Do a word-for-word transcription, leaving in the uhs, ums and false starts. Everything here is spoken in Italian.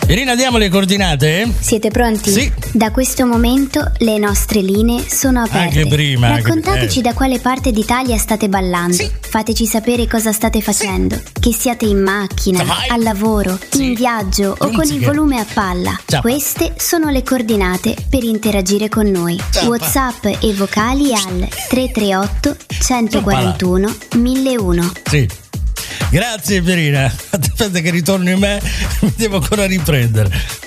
Irina, diamo le coordinate? Siete pronti? Sì. Da questo momento le nostre linee sono aperte. Anche prima. Raccontateci anche... da quale parte d'Italia state ballando. Sì. Fateci sapere cosa state facendo. Sì. Che siate in macchina, Vai. al lavoro, Sì. in viaggio o con il volume a palla. Ciao. Queste sono le coordinate per interagire con noi. Ciao. WhatsApp e vocali al tre tre otto centoquarantuno milleuno. Sì. Grazie Pierina. Aspetta che ritorno in me, mi devo ancora riprendere.